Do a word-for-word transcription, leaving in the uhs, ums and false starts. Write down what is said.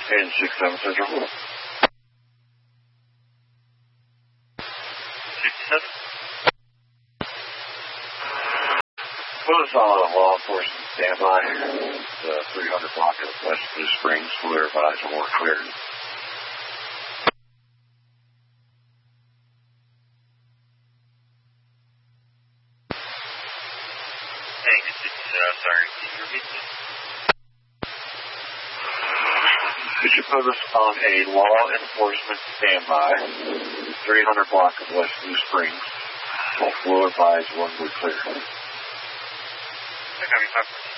And six seven Central. sixty-seven. Put us on law enforcement standby. The three hundred block of West Blue Springs. We'll advise when we're clear. Thanks. It's, uh, sorry, can you repeat this? Could you put us on a law enforcement standby? three hundred block of West Blue Springs. We'll advise when we're clear. I got you.